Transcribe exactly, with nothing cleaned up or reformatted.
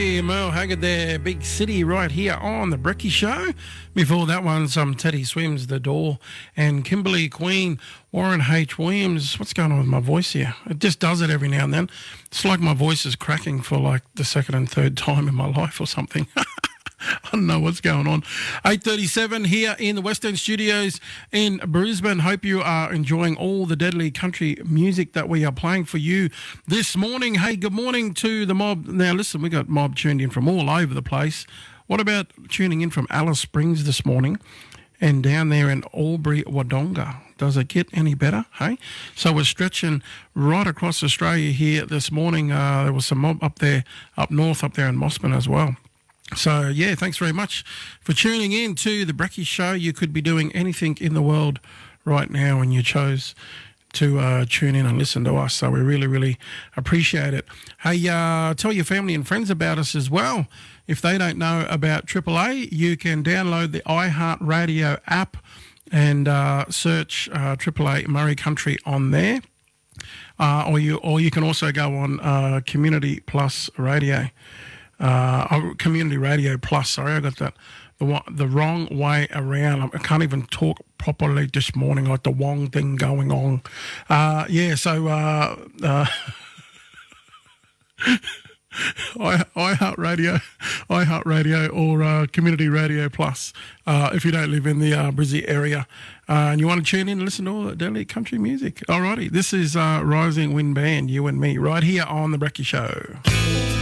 Hey, Merle Haggard there, Big City, right here on The Brekkie Show. Before that one, some Teddy Swims, The Door, and Kimberly Queen, Warren H. Williams. What's going on with my voice here? It just does it every now and then. It's like my voice is cracking for like the second and third time in my life or something. I don't know what's going on. eight thirty-seven here in the West End Studios in Brisbane. Hope you are enjoying all the deadly country music that we are playing for you this morning. Hey, good morning to the mob. Now, listen, we got mob tuned in from all over the place. What about tuning in from Alice Springs this morning and down there in Albury, Wodonga? Does it get any better, hey? So we're stretching right across Australia here this morning. Uh, there was some mob up there, up north, up there in Mossman as well. So, yeah, thanks very much for tuning in to The Brekkie Show. You could be doing anything in the world right now and you chose to uh, tune in and listen to us. So we really, really appreciate it. Hey, uh, tell your family and friends about us as well. If they don't know about Triple A, you can download the iHeartRadio app and uh, search uh, Triple A Murray Country on there. Uh, or you or you can also go on uh, Community Plus Radio. Uh, oh, Community Radio Plus, sorry, I got that the the wrong way around. I can't even talk properly this morning, like the wrong thing going on. Uh, yeah, so uh, uh, I, iHeartRadio, iHeartRadio or uh, Community Radio Plus uh, if you don't live in the uh, Brizzy area uh, and you want to tune in and listen to all the daily country music. Alrighty, this is uh, Rising Wind Band, you and me, right here on The Brekkie Show.